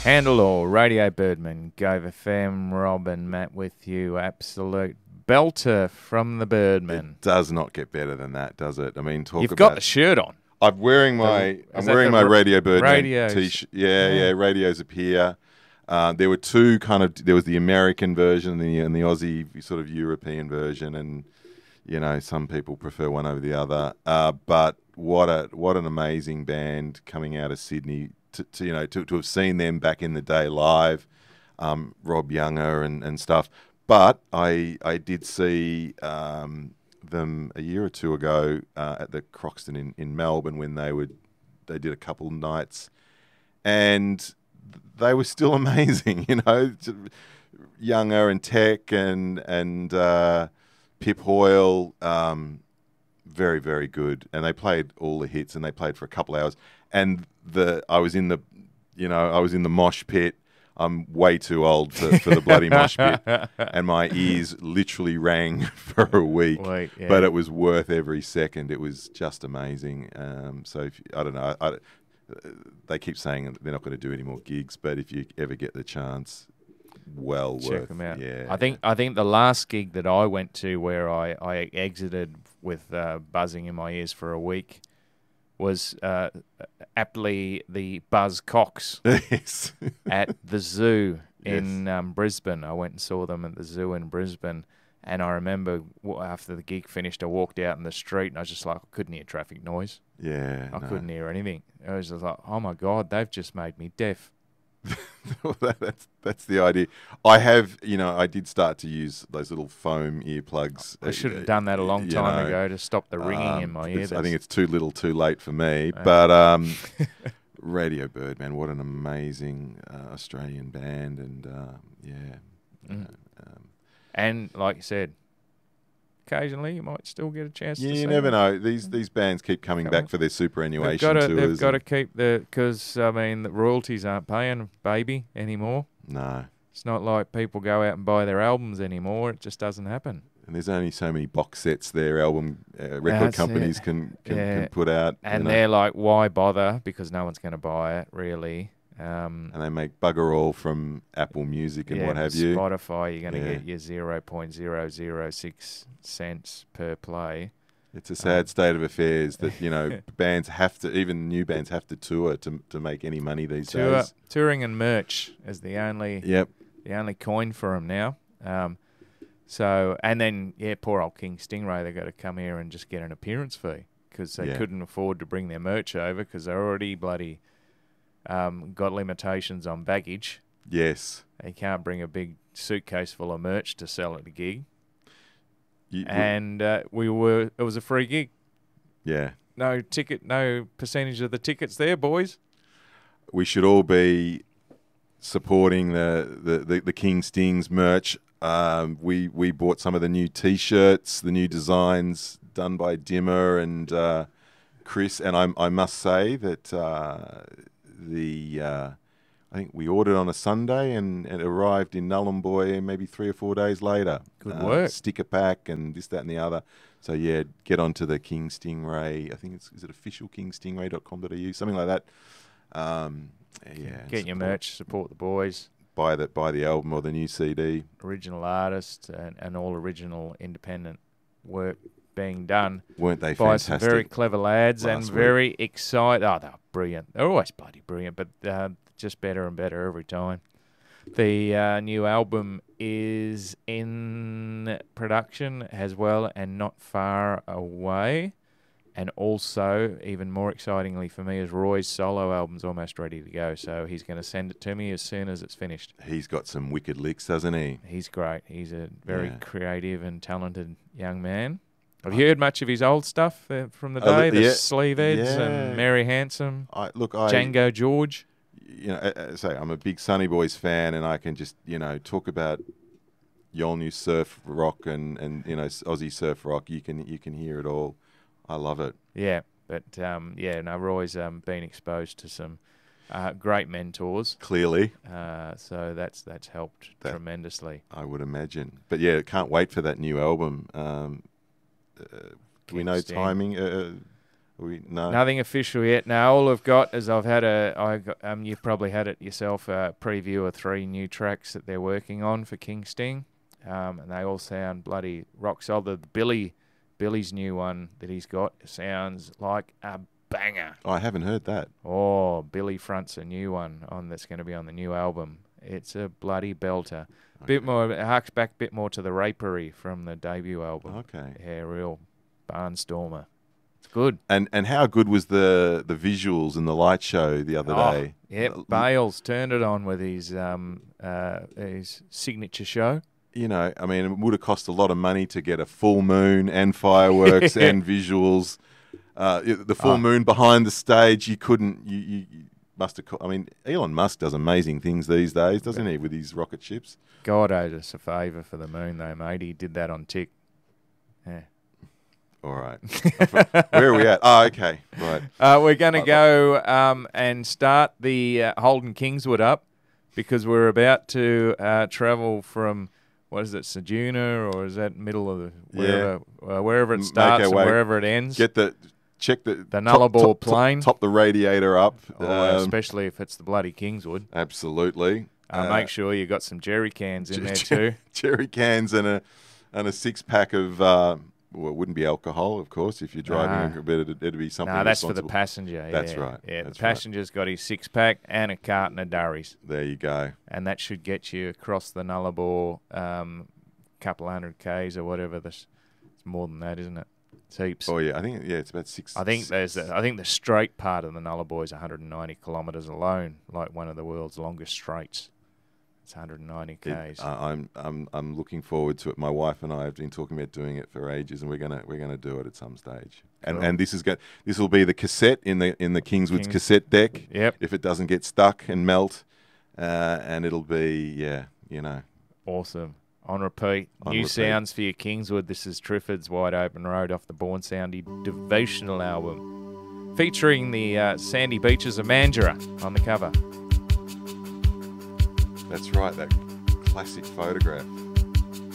Handle All, Radio Birdman, Gove FM, Rob and Matt with you. Absolute belter from the Birdman. It does not get better than that, does it? I mean, You've got the shirt on. I'm wearing my Radio Birdman t-shirt. Yeah, radios appear. There were two there was the American version and the Aussie sort of European version, and some people prefer one over the other. But what an amazing band coming out of Sydney. To have seen them back in the day live, Rob Younger and stuff. But I did see them a year or two ago at the Croxton in Melbourne when they did a couple nights, and they were still amazing. Younger and Tech and Pip Hoyle, very, very good. And they played all the hits, and they played for a couple hours. And I was in the mosh pit. I'm way too old for the bloody mosh pit, and my ears literally rang for a week. But it was worth every second. It was just amazing. So I don't know. They keep saying they're not going to do any more gigs, but if you ever get the chance, check them out. Yeah, I think the last gig that I went to where I exited with buzzing in my ears for a week was aptly the Buzz Cox yes. at the zoo in Brisbane. I went and saw them at the zoo in Brisbane, and I remember after the gig finished, I walked out in the street, and I was just like, I couldn't hear traffic noise. Yeah, I couldn't hear anything. I was just like, oh my God, they've just made me deaf. That's the idea. I did start to use those little foam earplugs. I should have done that a long time ago to stop the ringing in my ears. I think it's too little too late for me. But Radio Birdman, what an amazing Australian band. And and like you said, occasionally you might still get a chance to see you never know. These bands keep coming back for their superannuation tours. They've got to keep because the royalties aren't paying baby anymore. No. It's not like people go out and buy their albums anymore. It just doesn't happen. And there's only so many box sets their record companies can put out. And they're like, why bother? Because no one's going to buy it, really. And they make bugger all from Apple Music and what have you. Spotify, you're going to get your 0.006 cents per play. It's a sad state of affairs that, bands have to, even new bands have to tour to make any money these days. Touring and merch is the only coin for them now. And then, poor old King Stingray, they've got to come here and just get an appearance fee because they couldn't afford to bring their merch over because they're already bloody... got limitations on baggage. Yes. They can't bring a big suitcase full of merch to sell at the gig. It was a free gig. Yeah. No percentage of the tickets there, boys. We should all be supporting the King Stings merch. We bought some of the new T-shirts, the new designs done by Dimmer and Chris, and I must say that I think we ordered on a Sunday and it arrived in Nullarbor maybe 3 or 4 days later. Good work. Sticker pack and this, that and the other. So get onto the King Stingray. I think is it official kingstingray.com.au, something like that. Get your merch, support the boys. Buy the album or the new CD. Original artists and all original independent work being done. Weren't they by fantastic? Some very clever lads and very excited. Oh, they're brilliant. They're always bloody brilliant, but just better and better every time. The new album is in production as well and not far away. And also, even more excitingly for me, is Roy's solo album's almost ready to go. So he's going to send it to me as soon as it's finished. He's got some wicked licks, doesn't he? He's great. He's a very creative and talented young man. Have you heard much of his old stuff from the day? The Sleeveheads and Mary Handsome, Django George. I'm a big Sunny Boys fan, and I can just talk about Yolngu surf rock and Aussie surf rock. You can hear it all. I love it. Yeah, but Roy's been exposed to some great mentors. Clearly. So that's helped tremendously. I would imagine. But can't wait for that new album. Do we know timing? No. Nothing official yet. Now all I've got is you've probably had it yourself, a preview of 3 new tracks that they're working on for King Sting, and they all sound bloody rock solid. Billy's new one that he's got sounds like a banger. I haven't heard that. Oh, Billy fronts a new one that's going to be on the new album. It's a bloody belter. Okay. Bit more, it harks back a bit more to the Rapery from the debut album. Okay. Yeah, real barnstormer. It's good. And how good was the visuals in the light show the other day? Yep, Bales turned it on with his signature show. You know, I mean, it would have cost a lot of money to get a full moon and fireworks and visuals. The full moon behind the stage, you couldn't. You must have. I mean, Elon Musk does amazing things these days, doesn't he, with his rocket ships? God owed us a favour for the moon, though, mate. He did that on Tick. Yeah. All right. Where are we at? Oh, okay. Right. We're going to go and start the Holden Kingswood up because we're about to travel from. What is it, Ceduna, or is that middle of wherever it starts and wherever it ends? Check the Nullarbor plain. Top the radiator up. Especially if it's the bloody Kingswood. Absolutely. Make sure you got some jerry cans in there too. Jerry cans and a 6-pack of it wouldn't be alcohol, of course, if you're driving. It'd be something. No, that's for the passenger. That's right. Yeah, the passenger's got his 6-pack and a carton of Durries. There you go. And that should get you across the Nullarbor, couple 100 k's or whatever. It's more than that, isn't it? It's heaps. Oh yeah, I think it's about 6. I think the straight part of the Nullarbor is 190 kilometres alone, like one of the world's longest straights. It's 190 k's. I'm looking forward to it. My wife and I have been talking about doing it for ages, and we're gonna do it at some stage. And cool. This will be the cassette in the Kingswood's cassette deck. Yep. If it doesn't get stuck and melt, and it'll be awesome. On repeat. New sounds for your Kingswood. This is Trifford's Wide Open Road off the Born Soundy Devotional album, featuring the sandy beaches of Mandurah on the cover. That's right, that classic photograph.